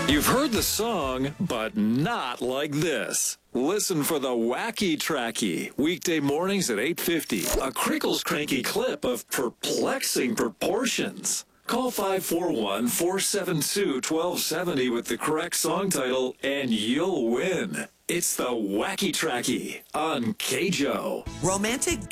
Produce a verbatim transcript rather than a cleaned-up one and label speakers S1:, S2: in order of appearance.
S1: You've heard the song, but not like this. Listen for the Wacky Tracky, weekday mornings at eight fifty. A Crickles Cranky clip of perplexing proportions. Call five four one, four seven two, one two seven zero with the correct song title, and you'll win. It's the Wacky Tracky on K J O.
S2: Romantic